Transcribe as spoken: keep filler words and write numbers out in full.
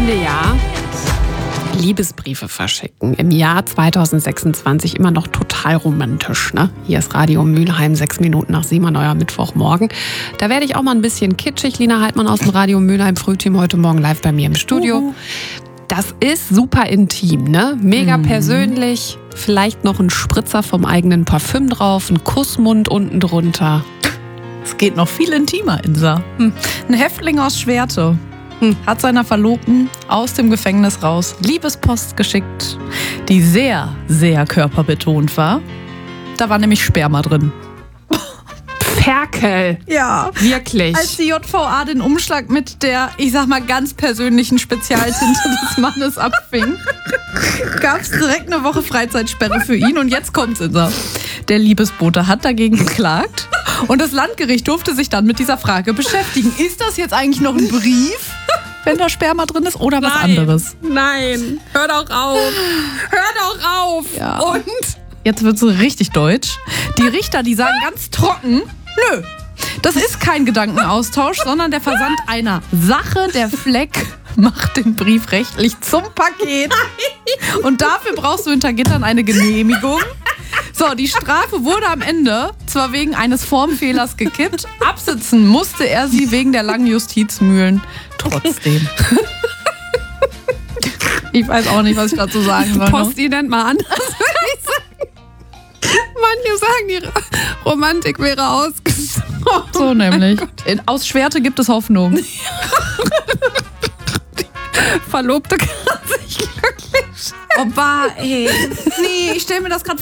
finde ja, Liebesbriefe verschicken im Jahr zwanzig sechsundzwanzig immer noch total romantisch, ne? Hier ist Radio Mülheim, sechs Minuten nach sieben, euer Mittwochmorgen. Da werde ich auch mal ein bisschen kitschig. Lina Heidmann aus dem Radio Mülheim Frühteam heute Morgen live bei mir im Studio. Uhu. Das ist super intim, ne? Mega mhm. persönlich. Vielleicht noch ein Spritzer vom eigenen Parfüm drauf, ein Kussmund unten drunter. Es geht noch viel intimer, Insa. Hm. Ein Häftling aus Schwerte hm. hat seiner Verlobten aus dem Gefängnis raus Liebespost geschickt, die sehr, sehr körperbetont war. Da war nämlich Sperma drin. Ferkel. Ja. Wirklich. Als die J V A den Umschlag mit der, ich sag mal, ganz persönlichen Spezialtinte des Mannes abfing, gab es direkt eine Woche Freizeitsperre für ihn. Und jetzt kommt's, Insa. Der Liebesbote hat dagegen geklagt. Und das Landgericht durfte sich dann mit dieser Frage beschäftigen. Ist das jetzt eigentlich noch ein Brief, wenn da Sperma drin ist, oder was Nein. anderes? Nein, hör doch auf. Hör doch auf. Ja. Und? Jetzt wird's so richtig deutsch. Die Richter, die sagen ganz trocken, nö, das ist kein Gedankenaustausch, sondern der Versand einer Sache. Der Fleck macht den Brief rechtlich zum Paket. Und dafür brauchst du hinter Gittern eine Genehmigung. So, die Strafe wurde am Ende zwar wegen eines Formfehlers gekippt, absitzen musste er sie wegen der langen Justizmühlen trotzdem. Ich weiß auch nicht, was ich dazu sagen soll. Postident mal an. Manche sagen, die Romantik wäre ausgestorben. So nämlich. In, aus Schwerte gibt es Hoffnung. Verlobte kann sich glücklich stellen. Oh, bah, ey. Nee, ich stelle mir das gerade